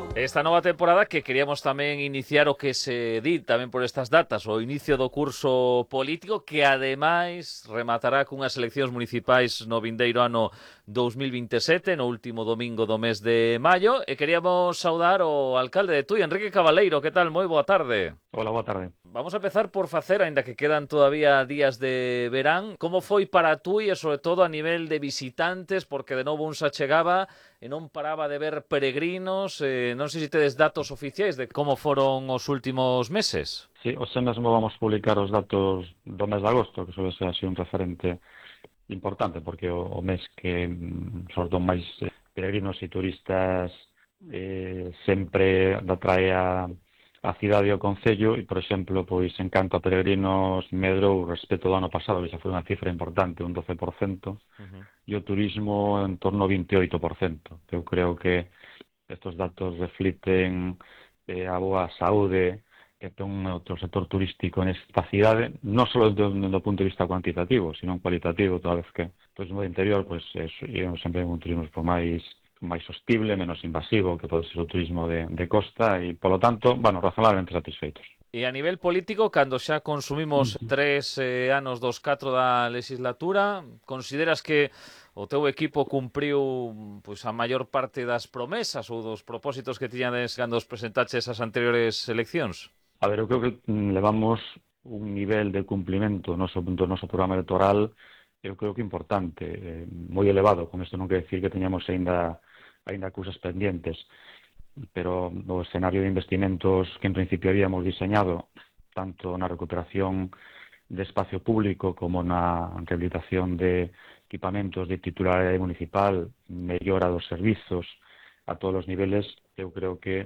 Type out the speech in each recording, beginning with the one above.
Esta nova temporada que queríamos tamén iniciar o que se di tamén por estas datas, o inicio do curso político que ademais rematará cunhas eleccións municipais no vindeiro ano 2027, no último domingo do mes de maio, e queríamos saudar o alcalde de Tui, Enrique Cabaleiro. Que tal? Moi boa tarde. Hola, boa tarde. Vamos a empezar por facer, aínda que quedan todavía días de verán, como foi para Tui e sobre todo a nivel de visitantes, porque de novo un se achegaba e non paraba de ver peregrinos. Non sei se tedes datos oficiais de como foron os últimos meses. Sí, hoxe mesmo vamos publicar os datos do mes de agosto, que suele ser así un referente importante, porque o mes que, sobre todo máis peregrinos e turistas sempre atrae a cidade e o concello e, por exemplo, pois en canto a peregrinos medrou respecto do ano pasado, que xa foi unha cifra importante, un 12%, e o turismo en torno ao 28%. Eu creo que estos datos refliten a boa saúde que ten outro sector turístico nesta cidade, non só do punto de vista cuantitativo, sino cualitativo, toda vez que pois, no interior pois, sempre un turismo máis sostible, menos invasivo, que pode ser o turismo de costa, e, polo tanto, bueno, razonablemente satisfeitos. E a nivel político, cando xa consumimos 3 anos dos 4 da legislatura, consideras que o teu equipo cumpriu pois, a maior parte das promesas ou dos propósitos que tiñades cando os presentaches as anteriores eleccións? A ver, eu creo que levamos un nivel de cumplimento do noso programa electoral, eu creo que importante, moi elevado. Con isto non quer decir que teñamos aínda cousas pendientes, pero o escenario de investimentos que en principio habíamos diseñado, tanto na recuperación de espacio público como na rehabilitación de equipamentos de titularidade municipal, mellora dos servizos a todos os niveles, eu creo que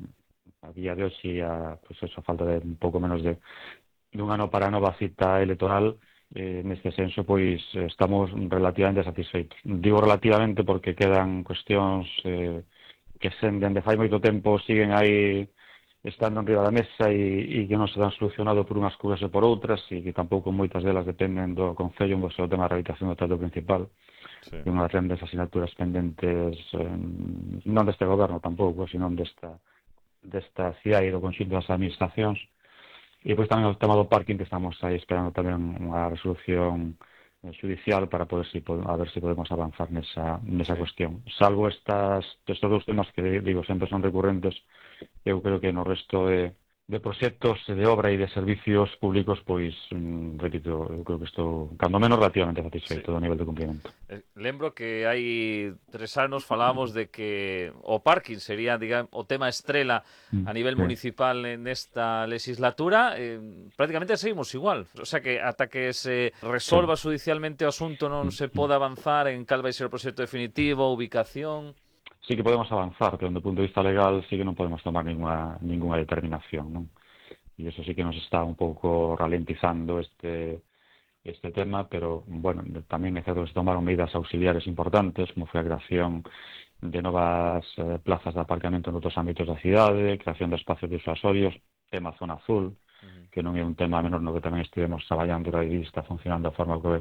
a día de hoxe, pues eso, a falta de un pouco menos dun ano para a nova cita electoral, neste senso, pois, estamos relativamente satisfeitos. Digo relativamente porque quedan cuestións que dende fai moito tempo siguen aí estando enriba da mesa e que non se dan solucionado por unhas cousas e por outras, e que tampouco moitas delas dependen do Concello, o seu tema de rehabilitación do teatro principal, Sí. e unhas rendas asignaturas pendentes non deste goberno tampouco, sino desta cidade e do conxunto das administracións. E depois tamén o tema do parking, que estamos aí esperando tamén unha resolución judicial para poder a ver se podemos avanzar nesa Sí. cuestión. Salvo estes dous temas que, digo, sempre son recurrentes, eu creo que no resto de proxectos de obra e de servicios públicos, pois, repito, eu creo que estou, cando menos, relativamente Sí. satisfeito do nivel de cumprimento. Lembro que hai 3 anos falábamos de que o parking sería, digamos, o tema estrela a nivel Sí. municipal nesta legislatura. Prácticamente seguimos igual. O sea que ata que se Sí. resolva judicialmente o asunto non se pode avanzar en cal vai ser o proxecto definitivo, ubicación. Sí que podemos avanzar, pero desde o punto de vista legal sí que non podemos tomar ninguna determinación, non? E iso sí que nos está un pouco ralentizando este tema, pero, bueno, tamén é certo que se tomaron medidas auxiliares importantes, como foi a creación de novas plazas de aparcamento en outros ámbitos da cidade, creación de espacios disuasorios, tema zona azul, que non é un tema menor no que tamén estivemos traballando e está funcionando de forma que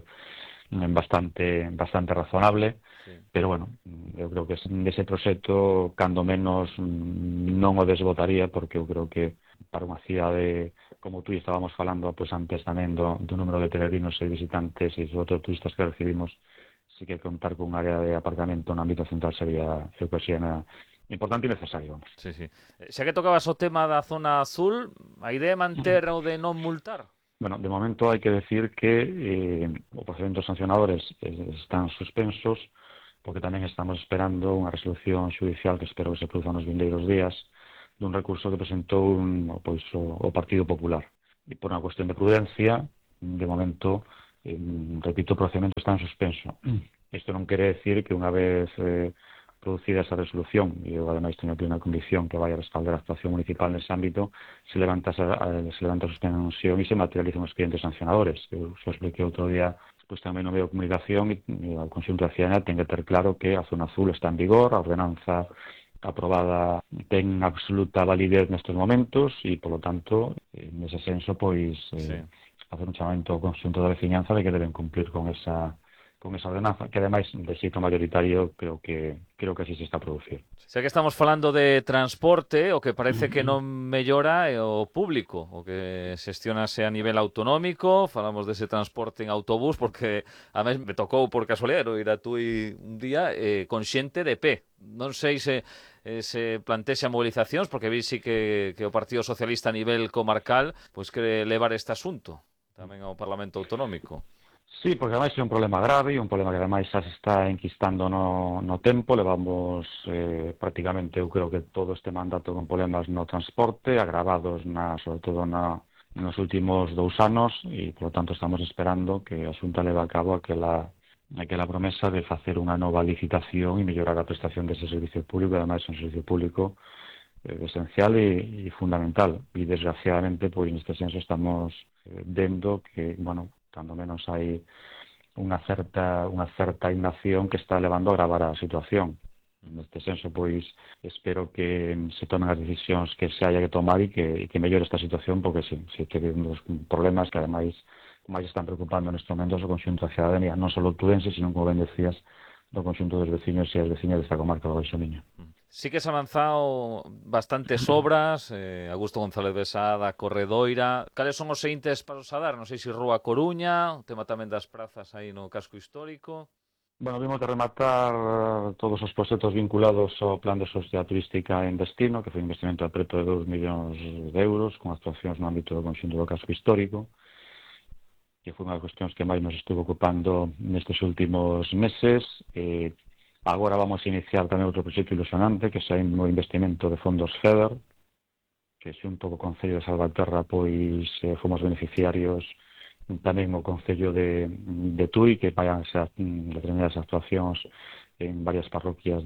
bastante razonable, Sí. pero bueno, eu creo que nese proxecto cando menos non o desbotaría, porque eu creo que para unha cidade como tú estábamos falando pois antes tamén do número de peregrinos e visitantes e sobre todo turistas que recibimos, sí que contar con un área de aparcamento no ámbito central sería, eu creo que sería importante e necesario, vamos. Sí, sí. Xa que tocabas o tema da zona azul, a idea é manter o de non multar? Bueno, de momento hai que decir que os procedimentos sancionadores están suspensos, porque tamén estamos esperando unha resolución xudicial que espero que se produza nos vindeiros días dun recurso que presentou o Partido Popular. E por unha cuestión de prudencia, de momento, repito, o procedimento está en suspenso. Isto non quere decir que unha vez producida esa resolución, e eu ademais teño plena convicción que vai a respaldar a actuación municipal nese ámbito, se levanta a suspensión e se materializan os expedientes sancionadores. Eu xo expliquei outro día, pois tamén no medio de comunicación, e o conxunto da cidadanía ten que ter claro que a zona azul está en vigor, a ordenanza aprobada ten absoluta validez nestes momentos e, polo tanto, nese senso, pois, Sí. facer un chamamento ao conxunto da veciñanza de que deben cumplir con esa esa ordenanza, que ademais de xeito mayoritario creo que así se está a producir. Xa que estamos falando de transporte, o que parece que non mellora é o público, o que xestionase a nivel autonómico. Falamos dese transporte en autobús, porque a mí me tocou por casualidade ir a Tui un día con xente de pé. Non sei se plantexa movilizacións, porque vi sí que o Partido Socialista a nivel comarcal pois quere levar este asunto tamén ao Parlamento Autonómico. Sí, porque ademais é un problema grave e un problema que ademais xa se está enquistando no tempo. Levamos prácticamente, eu creo que todo este mandato con problemas no transporte, agravados sobre todo nos últimos 2 anos, e, por lo tanto, estamos esperando que a Xunta leve a cabo aquela promesa de facer unha nova licitación e mellorar a prestación dese servicio público. Ademais, é un servicio público esencial e fundamental. E, desgraciadamente, pois, neste senso estamos vendo que, bueno, cando menos hai unha certa inacción que está levando a agravar a situación. Neste senso, pois, espero que se tomen as decisións que se haya que tomar e que mellore esta situación, porque se que uns problemas que ademais máis están preocupando neste momento o conxunto da cidadanía, non só tudense, sino, como ben decías, do conxunto dos veciños e as veciñas desta comarca do Baixo Miño. Sí que se ha avanzado bastantes obras, Augusto González Besada, Corredoira. Cales son os seguintes pasos a dar? Non sei se Rúa Coruña, o tema tamén das prazas aí no casco histórico. Bueno, vimos de rematar todos os proxectos vinculados ao plan de sociedade turística en destino, que foi un investimento de preto de 2 millóns de euros, con actuacións no ámbito do conxunto do casco histórico, que foi unha das cuestións que máis nos estuvo ocupando nestes últimos meses. Agora vamos a iniciar tamén outro proxecto ilusionante, que é o investimento de fondos FEDER, que xunto co Concello de Salvaterra pois fomos beneficiarios tamén o Concello de Tui, que vai a determinadas actuacións en varias parroquias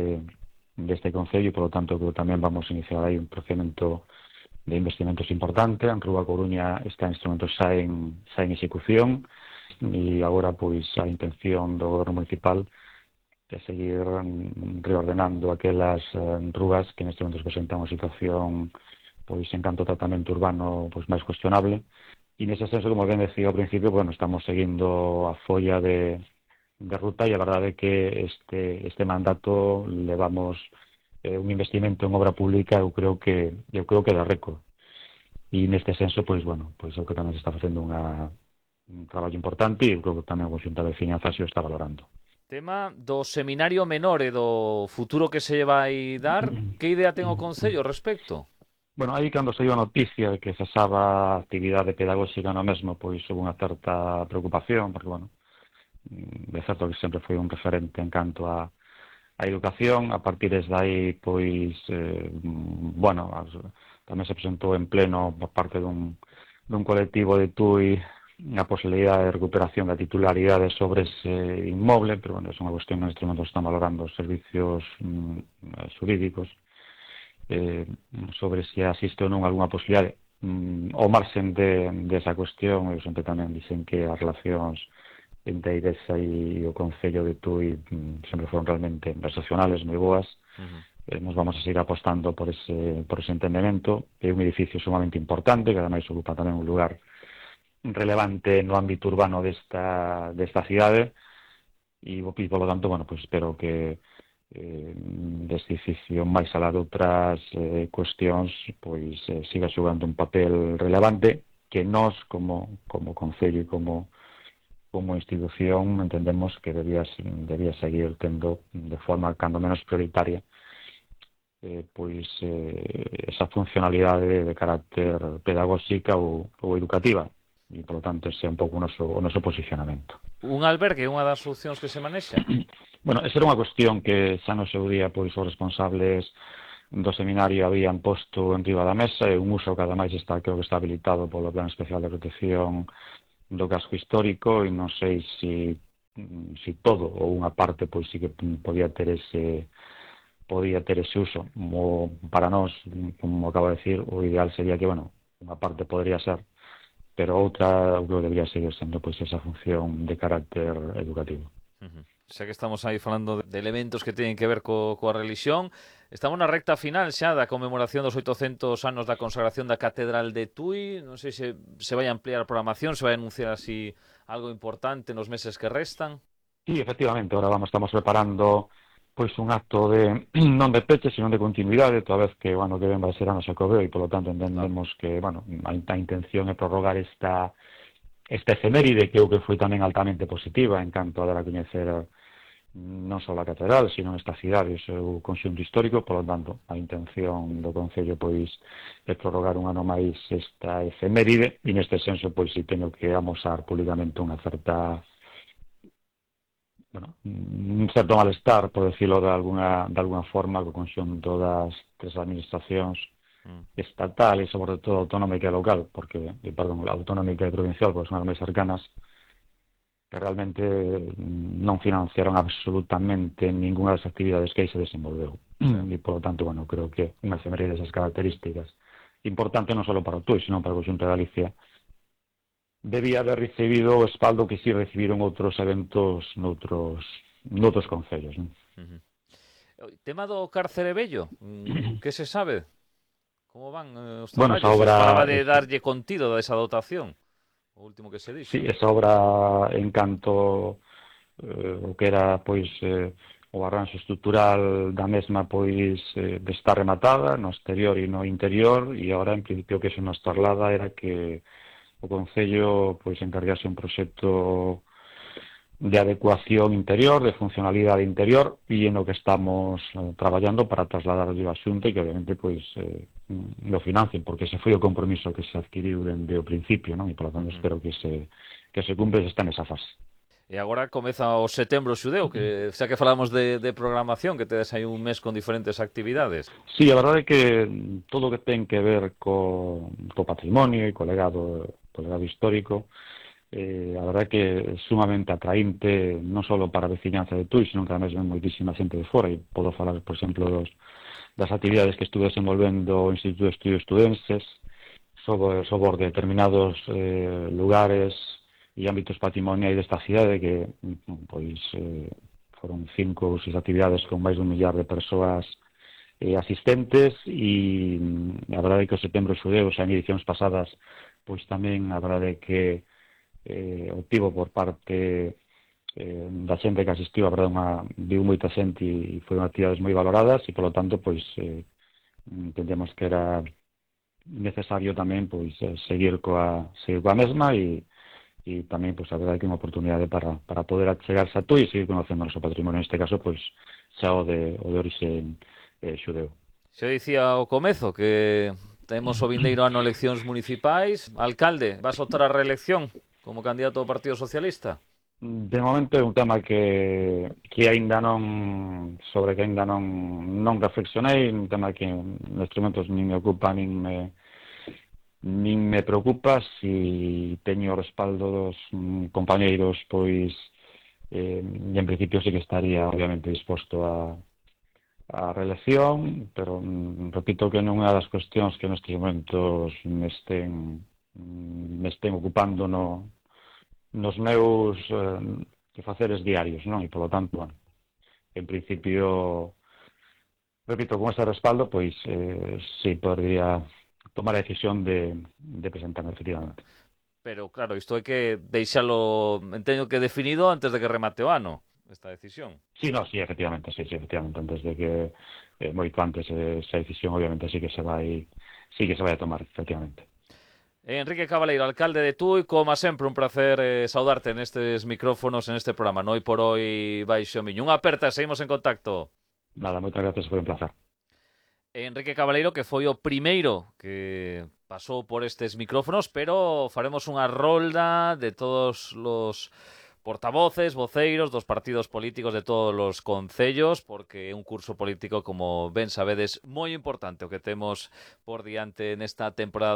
deste Concello, e, por lo tanto, tamén vamos a iniciar aí un procedimento de investimentos importante. En Rúa Coruña este instrumento xa en execución, e agora pois a intención do Goberno Municipal de seguir reordenando aquelas rúas que neste momento presentan unha situación pois en canto ao tratamento urbano pois máis cuestionable. E nese senso, como ben decía ao principio, bueno, estamos seguindo a folla de ruta, e a verdade é que este mandato levamos un investimento en obra pública, eu creo que de récord. E neste senso, pois, bueno, pois é o que tamén se está facendo un traballo importante, e eu creo que tamén o Xunta de Finanzas o está valorando. Tema do seminario menor e do futuro que se vai dar, que idea ten o Concello ao respecto? Bueno, aí cando se dio a noticia de que cesaba a actividade pedagóxica no mesmo, pois houve unha certa preocupación, porque, bueno, de certo que sempre foi un referente en canto a educación. A partir desde aí, pois, bueno, tamén se presentou en pleno por parte dun colectivo de Tui a posibilidade de recuperación da titularidade sobre ese inmoble, pero, bueno, é unha cuestión que neste momento están valorando os servicios xurídicos sobre se asiste ou non algunha posibilidade. Ao marxen desa cuestión, eu sempre tamén dixen que as relacións entre a Igrexa e o Concello de Tui sempre foron realmente excepcionales, moi boas. Nos vamos a seguir apostando por ese entendemento. É un edificio sumamente importante, que ademais ocupa tamén un lugar relevante no ámbito urbano desta cidade, e, polo tanto, bueno, pues espero que deste edificio, máis alá de outras cuestións, pois siga xogando un papel relevante, que nós, como Concello e como institución, entendemos que debía seguir tendo de forma cando menos prioritaria pois esa funcionalidade de carácter pedagóxica ou educativa, e, por lo tanto, ese é un pouco o noso posicionamento. Un albergue é unha das solucións que se manexa? Bueno, esa era unha cuestión que xa no seu día pois os responsables do seminario habían posto en riba da mesa, e un uso que ademais creo que está habilitado polo Plan Especial de Protección do Casco Histórico, e non sei se todo ou unha parte pois sí que podía ter ese uso. Para nós, como acabo de decir, o ideal sería que, bueno, unha parte podría ser, pero outra eu creo que debería seguir sendo pois esa función de carácter educativo. Xa que estamos aí falando de elementos que teñen que ver coa religión, estamos na recta final xa da conmemoración dos 800 anos da consagración da Catedral de Tui. Non sei se vai ampliar a programación, se vai anunciar así algo importante nos meses que restan. Sí, efectivamente, ahora estamos preparando pois un acto de non de peche, sino de continuidade, toda vez que, que ven vai ser a nosa Coveo e, polo tanto, Claro. entendemos que, a intención é prorrogar esta efeméride que eu que foi tamén altamente positiva en canto a dar a coñecer non só a catedral, sino esta cidade e o seu conxunto histórico, polo tanto, a intención do Concello pois é prorrogar un ano máis esta efeméride e neste senso pois si teño que amosar públicamente unha certa un certo malestar, por decirlo de alguna forma, co conxunto das tres administracións estatal e sobre todo autonómica e local, porque, perdón, autonómica e provincial, porque son as máis cercanas, que realmente non financiaron absolutamente ninguna das actividades que aí se desenvolveu. E, por lo tanto, creo que unha efeméride desas características, importante non só para o TUI, sino para o conxunto de Galicia, debía haber recibido o espaldo que si recibiron outros eventos noutros concellos. Non? O tema do cárcere vello, que se sabe? Como van os Esa traballos? Se falaba obra, de darlle contido desa dotación, o último que se sí, dixo. esa obra en canto o que era, pois, o arranxo estrutural da mesma, pois, de estar rematada no exterior e no interior, e agora, en principio, que se nos traslada era que o Concello pois encargase un proxecto de adecuación interior, de funcionalidade interior, e en o que estamos traballando para trasladar a Xunta e que obviamente pois lo financien, porque ese foi o compromiso que se adquiriu dende o principio, non? E por lo tanto espero que se cumpre, se está nesa fase. E agora comeza o setembro xudeu, que xa que falamos de programación, que tedes aí un mes con diferentes actividades. Sí, a verdade é que todo o que ten que ver co patrimonio e co legado histórico, a verdade é que é sumamente atraínte non só para a veciñanza de Tui, sino que además ven moitísima xente de fora, e podo falar, por exemplo, das actividades que estuve desenvolvendo o Instituto de Estudios Estudenses sobre determinados lugares e ámbitos patrimoniais desta cidade que pois foron 5 ou 6 actividades con máis de 1 millar de persoas asistentes, e a verdade é que o setembro xudeu, xa en edicións pasadas, pois tamén a verdade é que obtivo por parte da xente que asistiu, a verdade viu moita xente e foron actividades moi valoradas, e polo tanto pois entendemos que era necesario tamén pois seguir coa mesma, e tamén pois a verdade que é unha oportunidade para poder achegarse a Tui e seguir conocendo o noso patrimonio, neste caso pois xa o de orixe xudeu. Xa dicía ao comezo que temos o vindeiro ano eleccións municipais. Alcalde, vas optar a reelección como candidato ao Partido Socialista? De momento é un tema que aínda non reflexionei, un tema que nestes momentos nin me ocupa nin me preocupa. Si teño o respaldo dos compañeiros, pois en principio sí que estaría obviamente disposto a reelección, pero repito que non é das cuestións que nestes momentos me estén ocupando nos meus faceres diarios, non? E, polo tanto, en principio, repito, con ese respaldo, pois, sí, podría tomar a decisión de presentarme, efectivamente. Pero, claro, isto hai que deixalo, entendo que definido antes de que remate o ano, esta decisión. Sí, efectivamente, antes de que, moito antes, esa decisión, obviamente, sí que se vai a tomar, efectivamente. Enrique Cabaleiro, alcalde de Tui, como sempre un placer saudarte nestes micrófonos, en este programa. Noi por hoy baixo miño. Unha aperta, seguimos en contacto. Nada, moitas gracias, foi un placer. Enrique Cabaleiro, que foi o primeiro que pasou por estes micrófonos, pero faremos unha rolda de todos os portavoces, voceiros dos partidos políticos de todos os concellos, porque é un curso político, como ben sabedes, moi importante o que temos por diante nesta temporada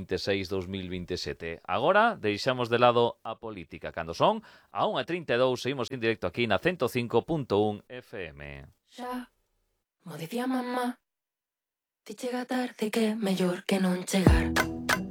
2026-2027. Agora, deixamos de lado a política. Cando son a 1:32, seguimos en directo aquí na 105.1 FM. Xa, mo dicía mamá, ti chega tarde que mellor que non chegar.